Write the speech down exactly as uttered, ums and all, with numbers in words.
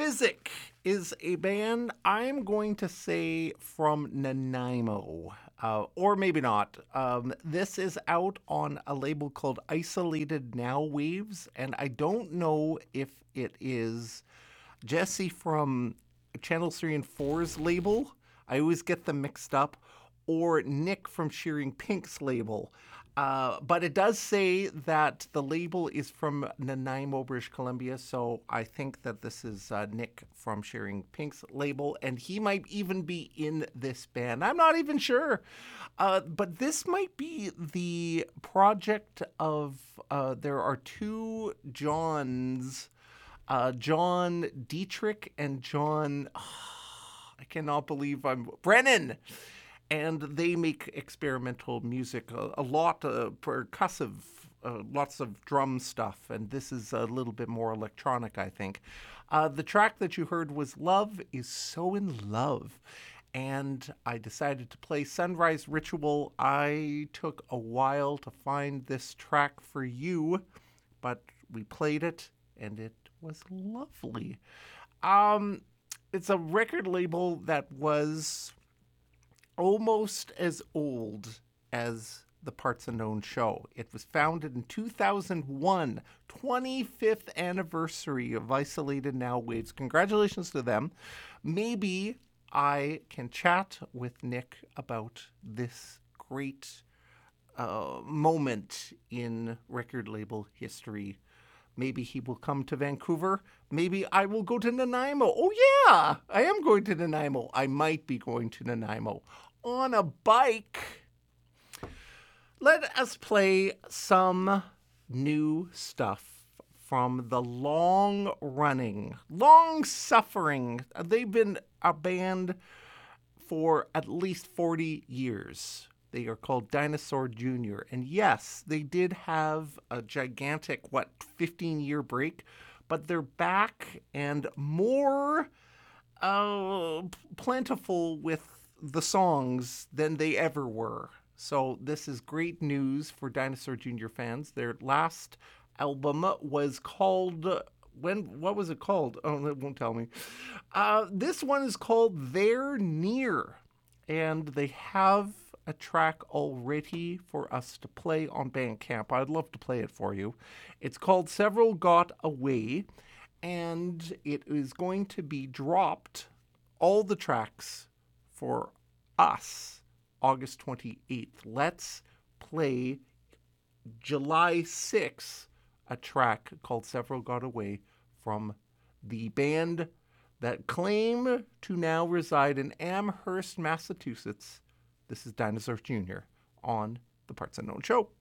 Rizik is a band, I'm going to say, from Nanaimo. Uh, or maybe not. Um, this is out on a label called Isolated Now Waves, and I don't know if it is Jesse from Channel three and four's label. I always get them mixed up. Or Nick from Shearing Pink's label. Uh, but it does say that the label is from Nanaimo, British Columbia, so I think that this is uh, Nick from Shearing Pink's label, and he might even be in this band. I'm not even sure. Uh, but this might be the project of, uh, there are two Johns, uh, John Dietrich and John, oh, I cannot believe I'm, Brennan. And they make experimental music, a, a lot of percussive, uh, lots of drum stuff, and this is a little bit more electronic, I think. Uh, the track that you heard was Love is So in Love, and I decided to play Sunrise Ritual. I took a while to find this track for you, but we played it, and it was lovely. Um, it's a record label that was almost as old as the Parts Unknown show. It was founded in two thousand one, twenty-fifth anniversary of Isolated Now Waves. Congratulations to them. Maybe I can chat with Nick about this great uh, moment in record label history. Maybe he will come to Vancouver. Maybe I will go to Nanaimo. Oh, yeah, I am going to Nanaimo. I might be going to Nanaimo on a bike. Let us play some new stuff from the long-running, long-suffering. They've been a band for at least forty years. They are called Dinosaur Junior And yes, they did have a gigantic, what, fifteen-year break, but they're back and more uh, plentiful with the songs than they ever were. So this is great news for Dinosaur Junior fans. Their last album was called, when, what was it called? Oh, it won't tell me. Uh, this one is called They're Near, and they have a track already for us to play on Bandcamp. I'd love to play it for you. It's called Several Got Away, and it is going to be dropped, all the tracks, for us, August twenty-eighth. Let's play July sixth, a track called Several Got Away from the band that claim to now reside in Amherst, Massachusetts. This is Dinosaur Junior on the Parts Unknown Show.